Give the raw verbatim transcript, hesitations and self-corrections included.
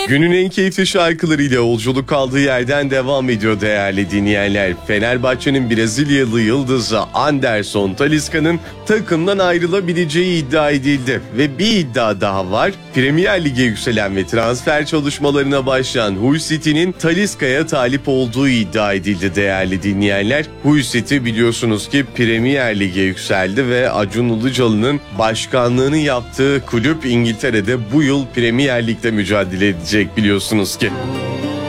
Günün en keyifli şarkılarıyla yolculuk kaldığı yerden devam ediyor değerli dinleyenler. Fenerbahçe'nin Brezilyalı yıldızı Anderson Talisca'nın takımdan ayrılabileceği iddia edildi. Ve bir iddia daha var. Premier Lig'e yükselen ve transfer çalışmalarına başlayan Hull City'nin Talisca'ya talip olduğu iddia edildi değerli dinleyenler. Hull City biliyorsunuz ki Premier Lig'e yükseldi ve Acun Ilıcalı'nın başkanlığını yaptığı kulüp İngiltere'de bu yıl Premier Lig'de mücadele edecek biliyorsunuz ki.